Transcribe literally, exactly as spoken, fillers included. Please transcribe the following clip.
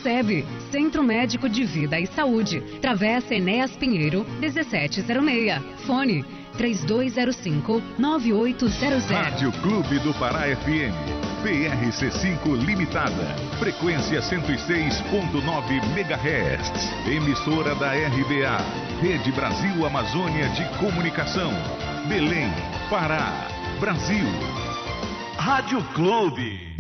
SEB, Centro Médico de Vida e Saúde, Travessa Enéas Pinheiro, dezessete zero seis. Fone três dois zero cinco, nove oito zero zero. Rádio Clube do Pará F M, P R C cinco Limitada, frequência cento e seis ponto nove megahertz, emissora da R B A, Rede Brasil Amazônia de Comunicação, Belém, Pará, Brasil. Rádio Clube.